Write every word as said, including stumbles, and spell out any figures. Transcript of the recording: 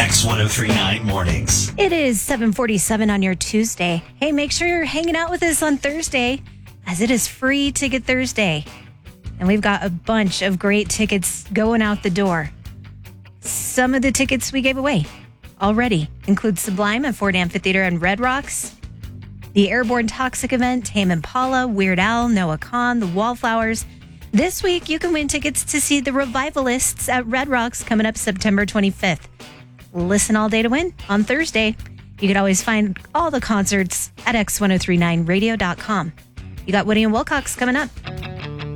X ten thirty-nine Mornings. It is seven forty-seven on your Tuesday. Hey, make sure you're hanging out with us on Thursday, as it is free Ticket Thursday. And we've got a bunch of great tickets going out the door. Some of the tickets we gave away already include Sublime at Ford Amphitheater and Red Rocks, the Airborne Toxic event, Tame Impala, Weird Al, Noah Kahan, the Wallflowers. This week, you can win tickets to see the Revivalists at Red Rocks coming up September twenty-fifth. Listen all day to win on Thursday. You can always find all the concerts at x ten thirty-nine radio dot com. You got Woody and Wilcox coming up.